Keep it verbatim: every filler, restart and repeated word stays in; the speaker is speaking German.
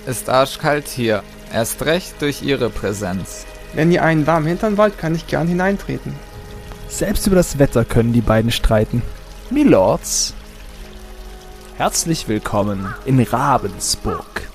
ist arschkalt hier. Erst recht durch ihre Präsenz. Wenn ihr einen warmen Hintern wollt, kann ich gern hineintreten. Selbst über das Wetter können die beiden streiten. Milords, herzlich willkommen in Ravensburg.